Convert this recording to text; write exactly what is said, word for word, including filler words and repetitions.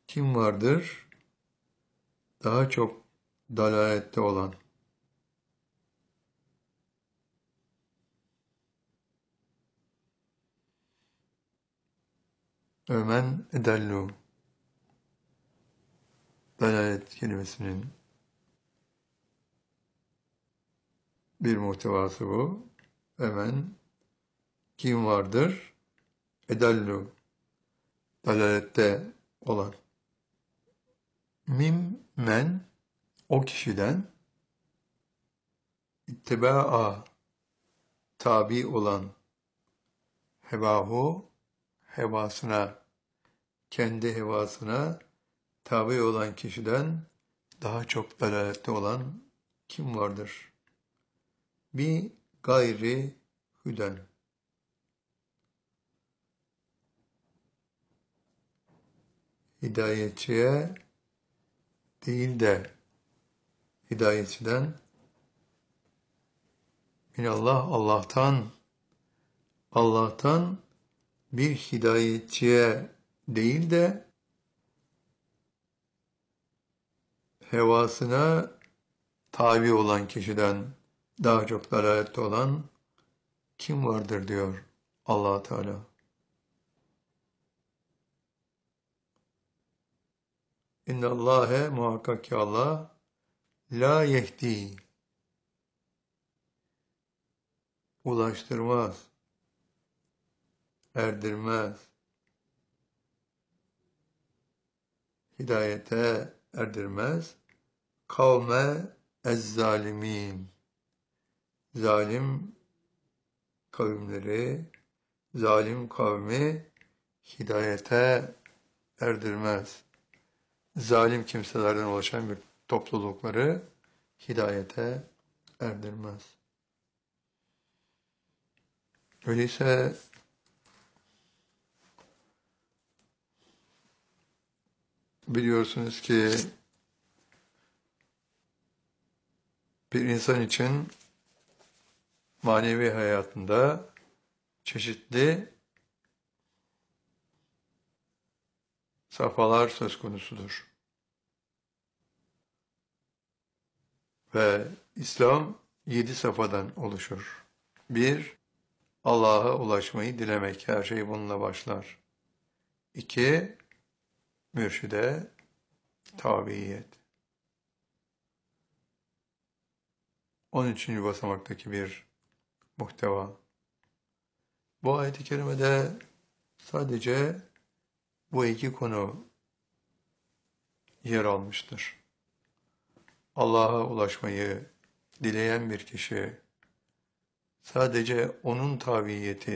Kim vardır? Daha çok dalalette olan. Ömen edellu. Dalalet kelimesinin bir muhtevası bu. Ömen kim vardır? Edellu. Dalalette olan. Mim men o kişiden ittiba'a tabi olan hevahu hevasına kendi hevasına tabi olan kişiden daha çok dalalette olan kim vardır? Bir gayri hüden. Hidayetçiye değil de hidayetçiden minallah Allah'tan Allah'tan bir hidayetçiye değil de hevasına tabi olan kişiden daha çok dalalette olan kim vardır diyor Allah Teala. İnnallâhe muhakkak ki Allah la yehdi ulaştırmaz, erdirmez, hidayete erdirmez, kavme ezzalimin, zalim kavimleri, zalim kavmi hidayete erdirmez. Zalim kimselerden oluşan bir toplulukları hidayete erdirmez. Öyleyse biliyorsunuz ki bir insan için manevi hayatında çeşitli safhalar söz konusudur. Ve İslam yedi safhadan oluşur. Bir, Allah'a ulaşmayı dilemek. Her şey bununla başlar. İki, mürşide tabiyet. on üçüncü basamaktaki bir muhteva. Bu ayet-i kerimede sadece bu iki konu yer almıştır. Allah'a ulaşmayı dileyen bir kişi sadece onun tabiyeti